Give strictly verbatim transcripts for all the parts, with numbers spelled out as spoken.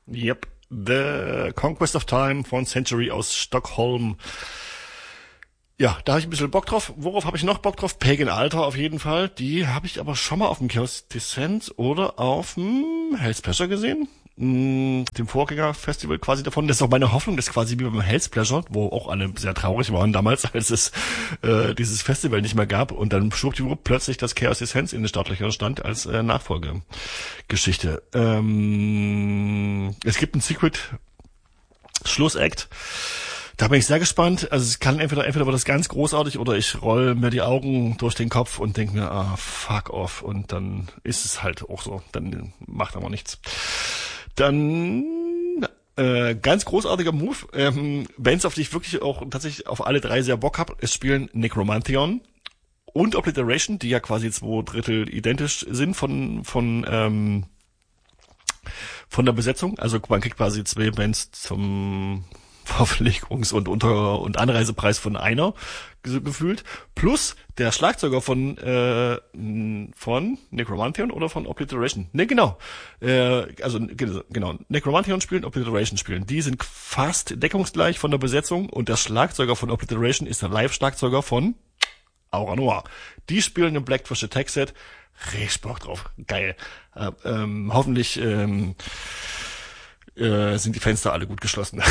Yep. The Conquest of Time von Century aus Stockholm. Ja, da habe ich ein bisschen Bock drauf. Worauf habe ich noch Bock drauf? Pagan Altar auf jeden Fall. Die habe ich aber schon mal auf dem Chaos Descent oder auf dem Hell's Pleasure gesehen. Dem Vorgängerfestival quasi davon. Das ist auch meine Hoffnung, dass quasi wie beim Hell's Pleasure, wo auch alle sehr traurig waren damals, als es äh, dieses Festival nicht mehr gab und dann schwuppdiwupp plötzlich das Chaos Descent in den Startlöchern stand als äh, Nachfolgegeschichte. Ähm, es gibt ein Secret Schlussakt. Da bin ich sehr gespannt. Also es kann entweder, entweder wird das ganz großartig oder ich roll mir die Augen durch den Kopf und denke mir, ah, fuck off. Und dann ist es halt auch so. Dann macht aber nichts. Dann äh, ganz großartiger Move. Ähm, Bands, auf die ich wirklich auch tatsächlich auf alle drei sehr Bock habe, es spielen Necromantheon und Obliteration, die ja quasi zwei Drittel identisch sind von von ähm, von der Besetzung. Also man kriegt quasi zwei Bands zum Verpflegungs- und Unter- und Anreisepreis von einer ge- gefühlt. Plus der Schlagzeuger von äh, von Necromantheon oder von Obliteration. Ne, genau. Äh, also ge- genau. Necromantheon spielen, Obliteration spielen. Die sind fast deckungsgleich von der Besetzung und der Schlagzeuger von Obliteration ist der Live-Schlagzeuger von Aura Noir. Die spielen im Black Trash Attack Set. Richtig Bock drauf. Geil. Äh, ähm, hoffentlich ähm, äh, sind die Fenster alle gut geschlossen.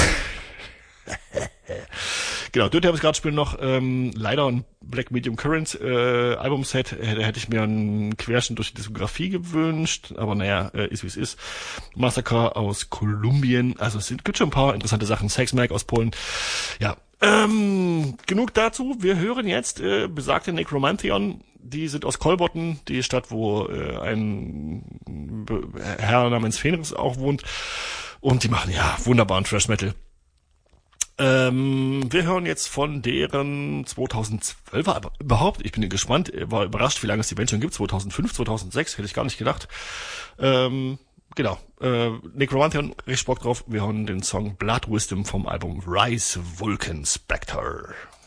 Genau, Dirty Habits gerade spielen noch ähm, leider ein Black Medium Current äh, Albumset. Da hätte ich mir einen Querschnitt durch die Diskografie gewünscht, aber naja, äh, ist wie es ist. Massacre aus Kolumbien, also es sind, gibt schon ein paar interessante Sachen. Sex Mag aus Polen. Ja, ähm, genug dazu. Wir hören jetzt äh, besagte Necromantheon. Die sind aus Kolbotten, die Stadt, wo äh, ein Herr namens Fenris auch wohnt. Und die machen ja wunderbaren Thrash Metal. Ähm, wir hören jetzt von deren zweitausendzwölfer, aber überhaupt, ich bin gespannt, war überrascht, wie lange es die Band schon gibt, zweitausendfünf, zweitausendsechs, hätte ich gar nicht gedacht. Ähm, genau, äh, Necromantheon, richtig Bock drauf, wir hören den Song Blood Wisdom vom Album Rise Vulcan Spectre.